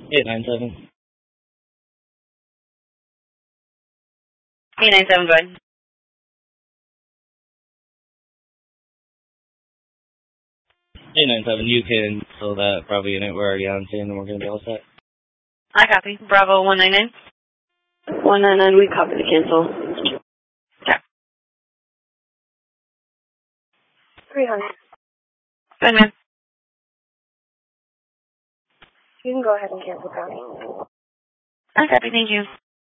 897. 897, go ahead. 897, you can fill that Bravo unit. We're already on scene and we're going to be all set. I copy. Bravo 199. 199, we copy the cancel. Okay. 300. Good, man. You can go ahead and cancel, County. I copy, thank you.